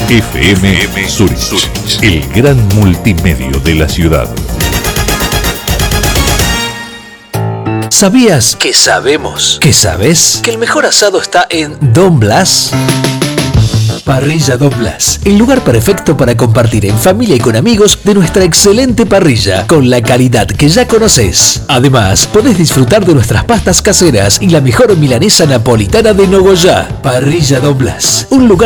FM Zurich, el gran multimedio de la ciudad. ¿Sabías que sabemos que sabes que el mejor asado está en Don Blas? Parrilla Don Blas, el lugar perfecto para compartir en familia y con amigos de nuestra excelente parrilla, con la calidad que ya conoces. Además, podés disfrutar de nuestras pastas caseras y la mejor milanesa napolitana de Nogoyá. Parrilla Don Blas, un lugar